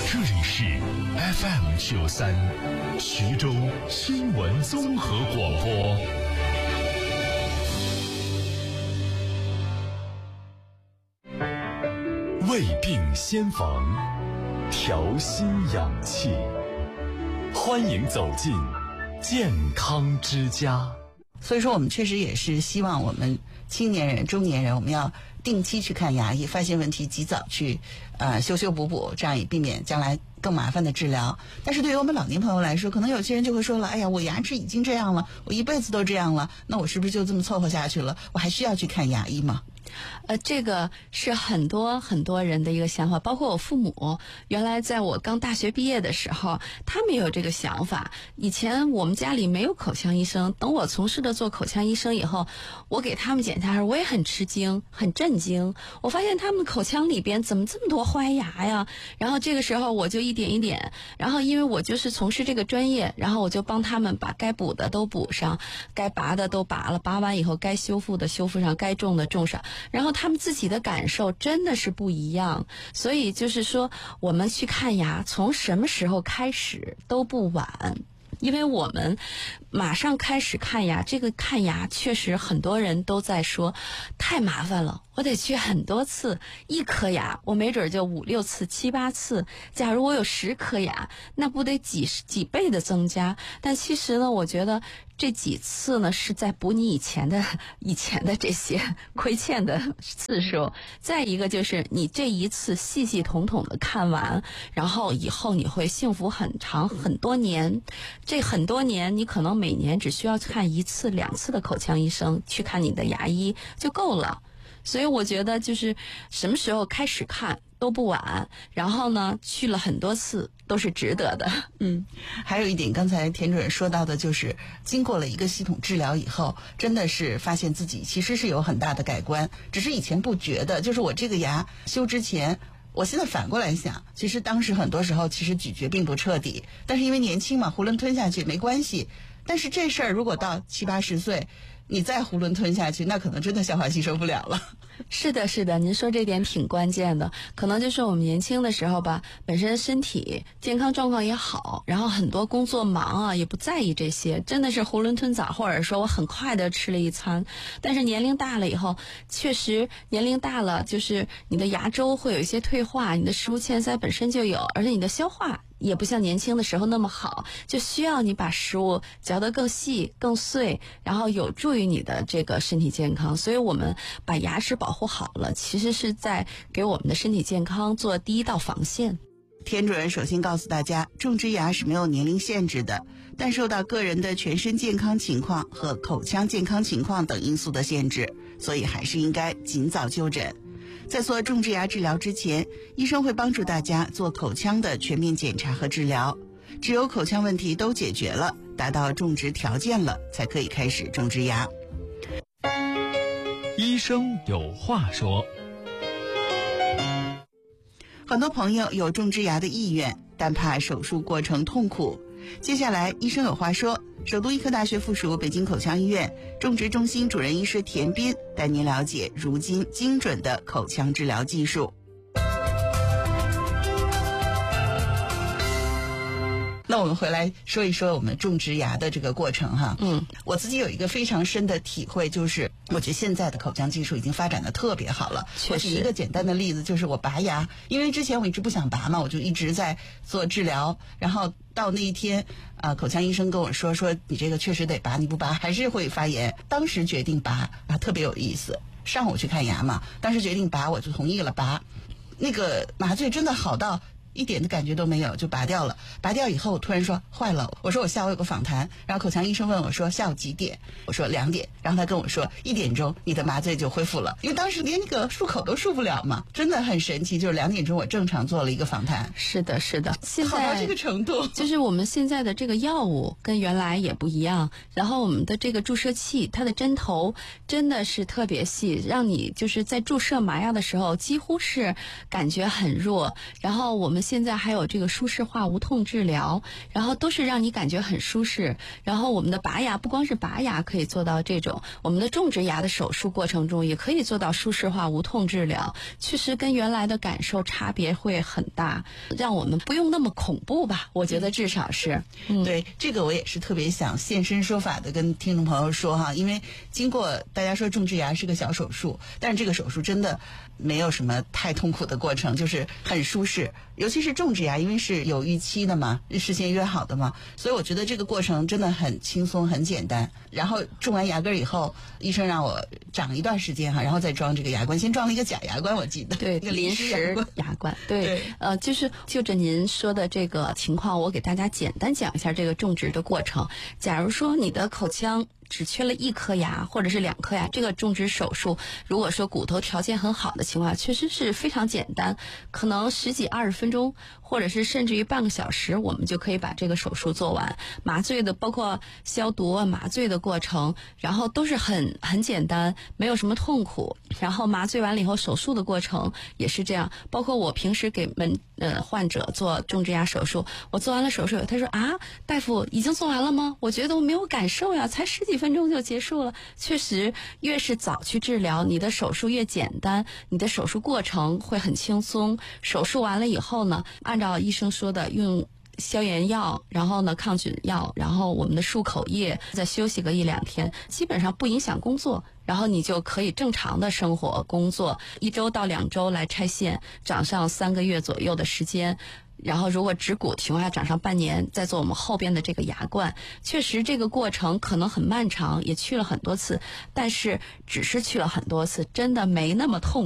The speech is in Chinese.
这里是 FM93 徐州新闻综合广播。胃病先防，调心养气，欢迎走进健康之家。 所以说我们确实也是希望我们青年人、中年人，我们要定期去看牙医，发现问题及早去修补，这样也避免将来更麻烦的治疗。但是对于我们老年朋友来说，可能有些人就会说了，哎呀，我牙齿已经这样了，我一辈子都这样了，那我是不是就这么凑合下去了？我还需要去看牙医吗？ 这个是很多人的一个想法，包括我父母。原来在我刚大学毕业的时候，他们也有这个想法。以前我们家里没有口腔医生，等我从事了做口腔医生以后，我给他们检查时，我也很吃惊，很震惊。我发现他们的口腔里边怎么这么多坏牙呀？然后这个时候我就一点一点，然后因为我就是从事这个专业，然后我就帮他们把该补的都补上，该拔的都拔了，拔完以后该修复的修复上，该种的种上。然后他们自己的感受真的是不一样，所以就是说我们去看牙从什么时候开始都不晚。因为我们马上开始看牙，这个看牙确实很多人都在说太麻烦了，我得去很多次，一颗牙我没准就5、6次、7、8次，假如我有10颗牙，那不得几倍的增加。但其实呢，我觉得这几次呢是在补你以前的这些亏欠的次数。再一个就是你这一次细细统统的看完，然后以后你会幸福很长很多年。这很多年你可能每年只需要看1次、2次的口腔医生，去看你的牙医就够了。所以我觉得就是什么时候开始看都不晚，然后呢去了很多次都是值得的。 还有一点，刚才田主任说到的，就是经过了一个系统治疗以后，真的是发现自己其实是有很大的改观，只是以前不觉得。就是我这个牙修之前，我现在反过来想，其实当时很多时候其实咀嚼并不彻底，但是因为年轻嘛，囫囵吞下去没关系。但是这事儿如果到70、80岁，你再囫囵吞下去，那可能真的消化吸收不了了。 是的，您说这点挺关键的。可能就是我们年轻的时候吧，本身身体健康状况也好，然后很多工作忙啊，也不在意这些，真的是囫囵吞枣，或者说我很快的吃了一餐。但是年龄大了以后，确实年龄大了，就是你的牙周会有一些退化，你的食物欠塞本身就有，而且你的消化也不像年轻的时候那么好，就需要你把食物嚼得更细更碎，然后有助于你的这个身体健康。所以我们把牙齿保护好了，其实是在给我们的身体健康做第一道防线。 田主任首先告诉大家，种植牙是没有年龄限制的，但受到个人的全身健康情况和口腔健康情况等因素的限制，所以还是应该尽早就诊。在做种植牙治疗之前，医生会帮助大家做口腔的全面检查和治疗。只有口腔问题都解决了，达到种植条件了，才可以开始种植牙。 医生有话说。 很多朋友有种植牙的意愿，但怕手术过程痛苦。接下来医生有话说，首都医科大学附属北京口腔医院种植中心主任医师田斌带您了解如今精准的口腔治疗技术。那我们回来说一说我们种植牙的这个过程哈。我自己有一个非常深的体会，就是我觉得现在的口腔技术已经发展的特别好了。我举一个简单的例子，就是我拔牙，因为之前我一直不想拔嘛，我就一直在做治疗，然后到那一天口腔医生跟我说你这个确实得拔，你不拔还是会发炎。当时决定拔特别有意思。上午去看牙嘛，当时决定拔，我就同意了拔。那个麻醉真的好到一点的感觉都没有，就拔掉了。拔掉以后我突然说坏了，我说我下午有个访谈，然后口腔医生问我说下午几点，我说2点，然后他跟我说1点钟你的麻醉就恢复了，因为当时连那个漱口都漱不了嘛，真的很神奇。就是2点钟我正常做了一个访谈。 是的，现在好到这个程度， 就是我们现在的这个药物跟原来也不一样，然后我们的这个注射器，它的针头真的是特别细，让你就是在注射麻药的时候几乎是感觉很弱。然后我们现在还有这个舒适化无痛治疗，然后都是让你感觉很舒适。然后我们的拔牙不光是拔牙可以做到这种，我们的种植牙的手术过程中也可以做到舒适化无痛治疗，确实跟原来的感受差别会很大，让我们不用那么恐怖吧，我觉得至少是。 对，这个我也是特别想现身说法的跟听众朋友说哈，因为经过大家说种植牙是个小手术，但是这个手术真的没有什么太痛苦的过程，就是很舒适。尤其是种植牙，因为是有预期的嘛，事先约好的嘛，所以我觉得这个过程真的很轻松很简单。然后种完牙根以后，医生让我长一段时间哈，然后再装这个牙冠，先装了一个假牙冠，我记得。 对，临时牙冠。对，就是就着您说的这个情况，我给大家简单讲一下这个种植的过程。假如说你的口腔只缺了1颗牙或者是2颗牙，这个种植手术如果说骨头条件很好的情况，确实是非常简单，可能10几20分钟，或者是甚至于半个小时，我们就可以把这个手术做完。麻醉的包括消毒麻醉的过程，然后都是很简单，没有什么痛苦。然后麻醉完了以后，手术的过程也是这样。包括我平时给患者做种植牙手术，我做完了手术，他说啊，大夫已经做完了吗？我觉得我没有感受呀，才10几分钟就结束了。确实，越是早去治疗，你的手术越简单，你的手术过程会很轻松。手术完了以后呢，按照医生说的，用消炎药，然后呢抗菌药，然后我们的漱口液，再休息个1、2天，基本上不影响工作，然后你就可以正常的生活工作，1周到2周来拆线，长上3个月左右的时间。然后如果植骨情况下长上半年，再做我们后边的这个牙冠。确实这个过程可能很漫长，也去了很多次，但是只是去了很多次，真的没那么痛